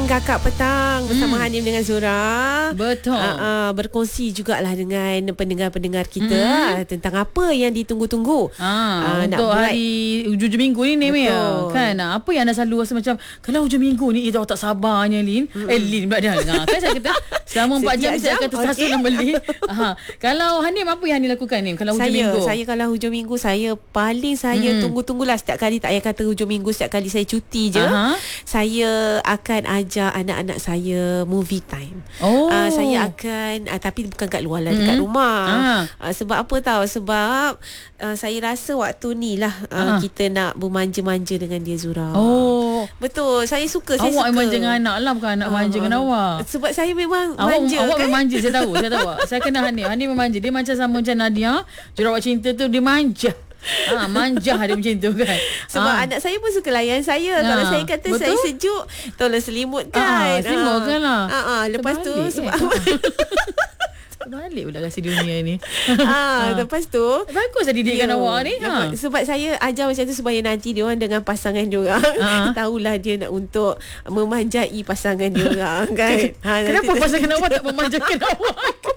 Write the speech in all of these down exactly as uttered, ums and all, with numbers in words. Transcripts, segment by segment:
Kakak Petang bersama hmm. Hanim dengan Zura. Betul. Uh, uh, berkongsi jugalah dengan pendengar-pendengar kita hmm. tentang apa yang ditunggu-tunggu. Ah, uh, untuk buat... hari hujung minggu ni, Nim, ya. Kan, apa yang anda selalu rasa macam, kalau hujung minggu ni, eh, tak sabarnya, Lin. Hmm. Eh, Lin pula dah. Nah, kan saya kata, selama empat jam, saya akan tersasul okay. nama Lin. Aha. Kalau Hanim, apa yang Hanim lakukan, Nim, kalau hujung saya, minggu? Saya kalau hujung minggu, saya paling saya hmm. tunggu-tunggulah. Setiap kali, tak payah kata hujung minggu, setiap kali saya cuti je, uh-huh. saya akan ajak anak-anak saya movie time. Oh. Uh, saya akan uh, tapi bukan kat luar lah, dekat mm. rumah. Ah. Uh, sebab apa tahu? Sebab uh, saya rasa waktu ni lah uh, ah. kita nak bermanja-manja dengan dia, Zura. Oh. Betul. Saya suka. Awak saya suka. manja dengan anak lah, bukan anak uh, manja dengan awak. Sebab saya memang awak, manja. Awak kan? memanja, saya tahu. Saya tahu. Saya kenal Hanim. Hanim memanja. Dia macam sama macam Nadia. Jurawat cinta tu, dia manja. Ha, manja dia macam tu kan. Sebab ha. anak saya pun suka layan saya. ha. Kalau saya kata betul? Saya sejuk, tolong selimutkan. ha, Selimutkan ha. lah ha, ha. Lepas Terbalik, tu sebab eh. Balik pula kasi dunia ni. ha, ha. Lepas tu bagus lah didikkan yo, awak ni. ha. Sebab saya ajar macam tu supaya nanti dia orang dengan pasangan dia orang ha. tahulah dia nak untuk memanjai pasangan dia orang kan. ha, Kenapa pasangan awak tak memanjakan awak?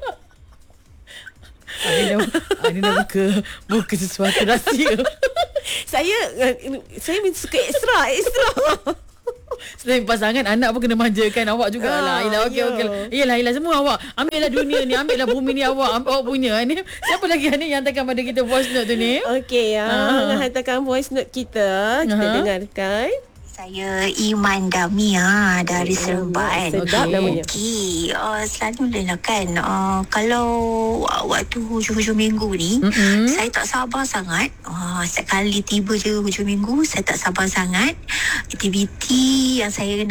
Ani dah, Ani dah buka buka sesuatu rahsia. saya saya suka ekstra ekstra. Selain pasangan, anak pun kena manjakan awak jugalah. Yalah, okey okey. Iyalah iyalah semua awak. Ambillah dunia ni, ambillah bumi ni awak, ambil awak punya ni. Siapa lagi ni yang hantarkan pada kita voice note tu ni? Okey ya, uh-huh. hantarkan voice note kita. Kita uh-huh. dengarkan. Saya Iman Damia dari Seremban. Sedap namanya. Okey, uh, selalu lah kan uh, kalau uh, waktu hujung-hujung minggu ni, mm-hmm. saya tak sabar sangat. Uh, setiap kali tiba je hujung minggu, saya tak sabar sangat. Aktiviti yang saya